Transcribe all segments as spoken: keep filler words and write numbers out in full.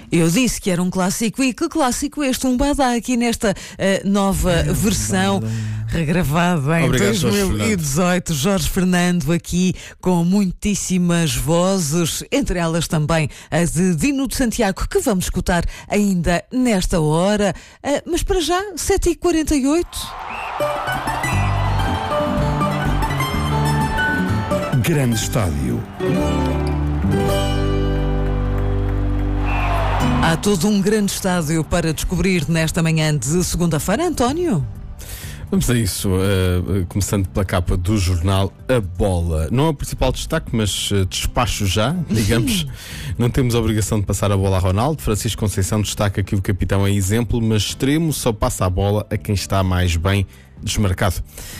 Eu disse que era um clássico, e que clássico este, um badá aqui nesta uh, nova versão regravada em Obrigado, dois mil e dezoito. Jorge Fernando aqui com muitíssimas vozes, entre elas também a de Dino de Santiago, que vamos escutar ainda nesta hora. Uh, mas para já, sete e quarenta e oito. Grande Estádio. Há todo um grande estádio para descobrir nesta manhã de segunda-feira, António. Vamos a isso, uh, começando pela capa do jornal A Bola. Não é o principal destaque, mas uh, despacho já, digamos. Não temos a obrigação de passar a bola a Ronaldo. Francisco Conceição destaca que o capitão é exemplo, mas extremo só passa a bola a quem está mais bem desmarcado.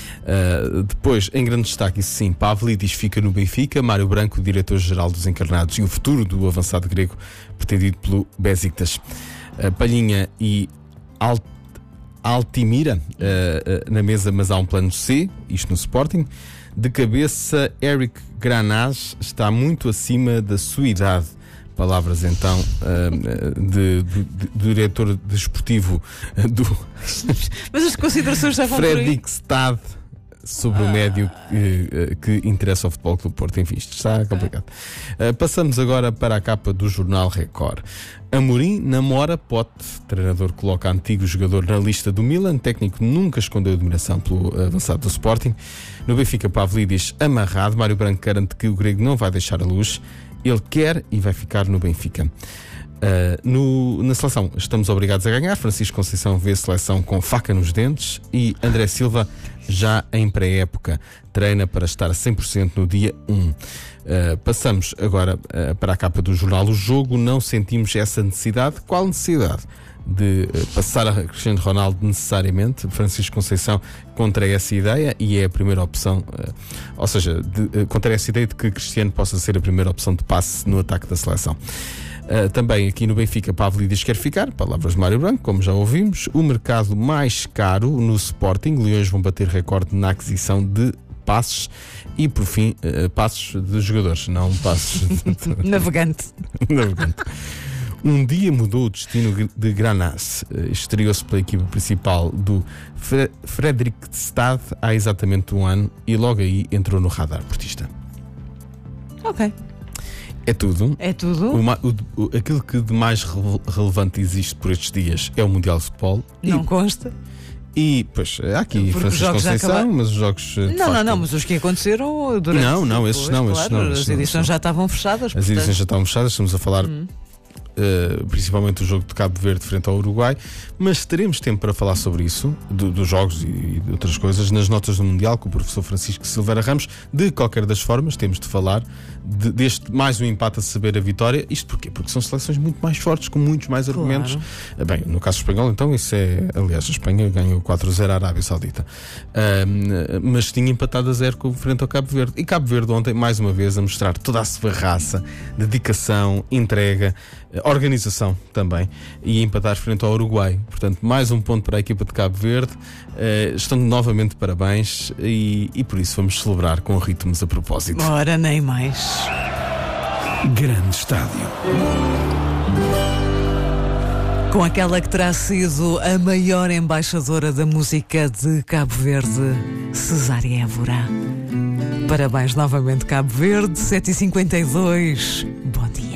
Uh, depois, em grande destaque, isso sim, Pavlidis fica no Benfica, Mário Branco, diretor-geral dos Encarnados, e o futuro do avançado grego pretendido pelo Besiktas. Uh, Palhinha e Alt Altimira uh, uh, na mesa, mas há um plano C, isto no Sporting. De cabeça, Eric Granaz está muito acima da sua idade. Palavras então uh, de, de, de, do diretor desportivo uh, do mas as considerações já vão por aí. Fredrik Stad sobre ah. o médio que, que interessa ao Futebol Clube do Porto. Enfim, isto está complicado. Uh, passamos agora para a capa do jornal Record. Amorim namora Pote. Treinador coloca antigo jogador na lista do Milan. Técnico nunca escondeu admiração pelo avançado do Sporting. No Benfica, Pavlidis amarrado. Mário Branco garante que o grego não vai deixar a luz. Ele quer e vai ficar no Benfica. Uh, no, na seleção estamos obrigados a ganhar. Francisco Conceição vê a seleção com faca nos dentes, e André Silva já em pré-época treina para estar a cem por cento no dia um. Uh, passamos agora uh, para a capa do jornal O Jogo. Não sentimos essa necessidade. Qual necessidade? De uh, passar a Cristiano Ronaldo necessariamente. Francisco Conceição contra essa ideia, e é a primeira opção, uh, ou seja, de, uh, contra essa ideia de que Cristiano possa ser a primeira opção de passe no ataque da seleção. Uh, também aqui no Benfica, Pavlidis quer ficar, palavras de Mário Branco, como já ouvimos. O mercado mais caro no Sporting. Leões vão bater recorde na aquisição de passes. E por fim, uh, passes de jogadores, não passes de... Navegante. Navegante. Um dia mudou o destino de Granaz. Uh, estreou-se pela equipa principal do Fre- Fredrik Stad há exatamente um ano, e logo aí entrou no radar portista. Ok. É tudo. É tudo. O, o, o, aquilo que de mais re- relevante existe por estes dias é o Mundial de Futebol. Não e, consta. E, pois, há aqui Porque Francisco Conceição, mas os jogos... Não, facto, não, não, mas os que aconteceram durante... Não, não, esses depois, não, claro, esses não. As esses não, edições não. já estavam fechadas. As portanto... edições já estavam fechadas, estamos a falar... Hum. Uh, principalmente o jogo de Cabo Verde frente ao Uruguai, mas teremos tempo para falar sobre isso, do, dos jogos e, e de outras coisas, nas notas do Mundial com o professor Francisco Silveira Ramos. De qualquer das formas, temos de falar de, deste mais um empate a saber a vitória. Isto porquê? Porque são seleções muito mais fortes, com muitos mais Claro. argumentos. Bem, no caso espanhol, então, isso é... Aliás, a Espanha ganhou quatro a zero à Arábia Saudita, uh, mas tinha empatado a zero com, frente ao Cabo Verde. E Cabo Verde ontem, mais uma vez, a mostrar toda a sua raça, dedicação, entrega, organização também, e empatar frente ao Uruguai. Portanto, mais um ponto para a equipa de Cabo Verde. Uh, estão novamente parabéns, e, e por isso vamos celebrar com ritmos a propósito. Ora, nem mais. Grande Estádio. Com aquela que terá sido a maior embaixadora da música de Cabo Verde, Cesária Évora. Parabéns novamente, Cabo Verde. sete e cinquenta e dois. Bom dia.